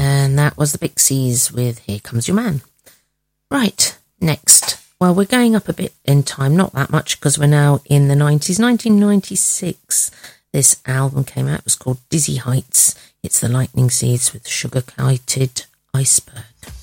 And that was the Pixies with Here Comes Your Man. Right, next. Well, we're going up a bit in time, not that much, because we're now in the 90s. 1996, this album came out. It was called Dizzy Heights. It's the Lightning Seeds with Sugar-Coated Iceberg.